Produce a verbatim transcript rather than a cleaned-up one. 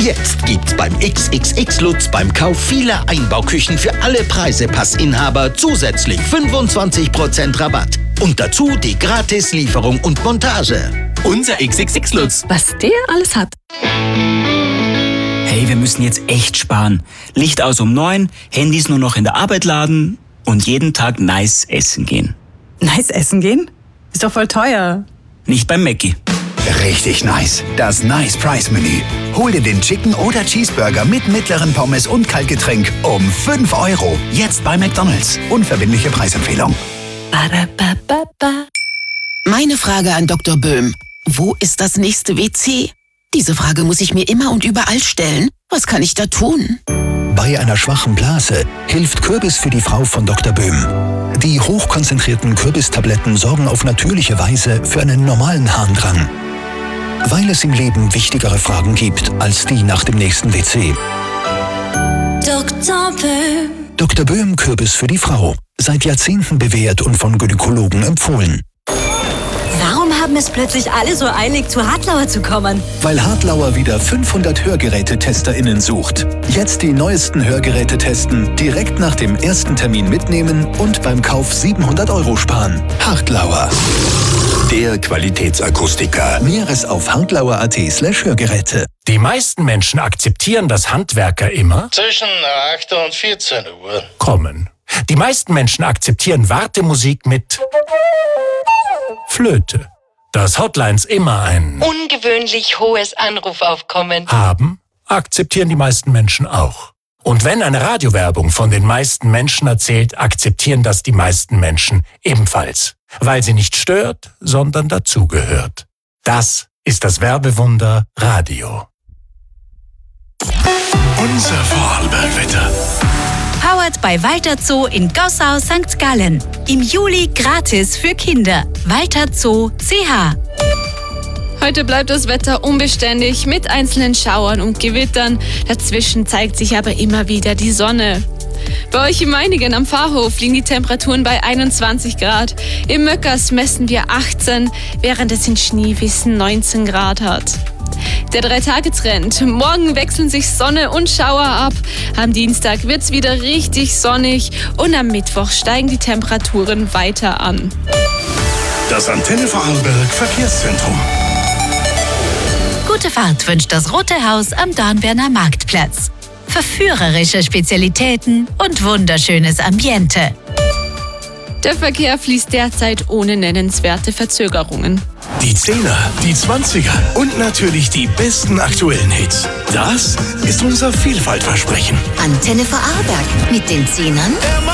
Jetzt gibt's beim X X X Lutz beim Kauf vieler Einbauküchen für alle Preisepassinhaber zusätzlich fünfundzwanzig Prozent Rabatt. Und dazu die Gratis-Lieferung und Montage. Unser X X X Lutz. Was der alles hat. Hey, wir müssen jetzt echt sparen. Licht aus um neun, Handys nur noch in der Arbeit laden und jeden Tag nice essen gehen. Nice essen gehen? Ist doch voll teuer. Nicht beim Mackie. Richtig nice. Das Nice Price Menü. Hol dir den Chicken oder Cheeseburger mit mittleren Pommes und Kaltgetränk um fünf Euro. Jetzt bei McDonald's. Unverbindliche Preisempfehlung. Ba-da-ba-ba-ba. Meine Frage an Doktor Böhm. Wo ist das nächste W C? Diese Frage muss ich mir immer und überall stellen. Was kann ich da tun? Bei einer schwachen Blase hilft Kürbis für die Frau von Doktor Böhm. Die hochkonzentrierten Kürbistabletten sorgen auf natürliche Weise für einen normalen Harndrang. Weil es im Leben wichtigere Fragen gibt als die nach dem nächsten W C. Doktor Böhm. Doktor Böhm Kürbis für die Frau. Seit Jahrzehnten bewährt und von Gynäkologen empfohlen. Warum haben es plötzlich alle so eilig, zu Hartlauer zu kommen? Weil Hartlauer wieder fünfhundert HörgerätetesterInnen sucht. Jetzt die neuesten Hörgeräte testen, direkt nach dem ersten Termin mitnehmen und beim Kauf siebenhundert Euro sparen. Hartlauer. Der Qualitätsakustiker. Näheres auf hartlauer.at slash Hörgeräte. Die meisten Menschen akzeptieren, dass Handwerker immer zwischen acht und vierzehn Uhr kommen. Die meisten Menschen akzeptieren Wartemusik mit Flöte. Dass Hotlines immer ein ungewöhnlich hohes Anrufaufkommen haben, akzeptieren die meisten Menschen auch. Und wenn eine Radiowerbung von den meisten Menschen erzählt, akzeptieren das die meisten Menschen ebenfalls. Weil sie nicht stört, sondern dazugehört. Das ist das Werbewunder Radio. Unser Vorarlbergwetter. Powered bei Walter Zoo in Gossau, Sankt Gallen. Im Juli gratis für Kinder. Walter Zoo punkt c h. Heute bleibt das Wetter unbeständig mit einzelnen Schauern und Gewittern. Dazwischen zeigt sich aber immer wieder die Sonne. Bei euch im Meinigen am Pfarrhof liegen die Temperaturen bei einundzwanzig Grad. Im Möckers messen wir achtzehn, während es in Schneewissen neunzehn Grad hat. Der Drei-Tage-Trend. Morgen wechseln sich Sonne und Schauer ab. Am Dienstag wird's wieder richtig sonnig und am Mittwoch steigen die Temperaturen weiter an. Das Antenne Vorarlberg Verkehrszentrum. Gute Fahrt wünscht das Rote Haus am Dornbirner Marktplatz. Verführerische Spezialitäten und wunderschönes Ambiente. Der Verkehr fließt derzeit ohne nennenswerte Verzögerungen. Die Zehner, die Zwanziger und natürlich die besten aktuellen Hits. Das ist unser Vielfaltversprechen. Antenne Vorarlberg mit den Zehnern